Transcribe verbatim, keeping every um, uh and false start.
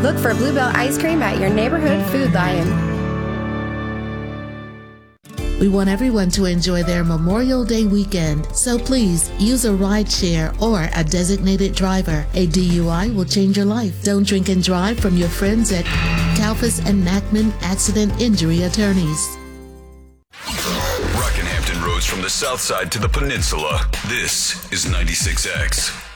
Look for Bluebell Ice Cream at your neighborhood Food Lion. We want everyone to enjoy their Memorial Day weekend, so please use a ride share or a designated driver. A D U I will change your life. Don't drink and drive from your friends at Kalfas and Nachman Accident Injury Attorneys. Rockinhampton roads from the south side to the peninsula. This is ninety-six X.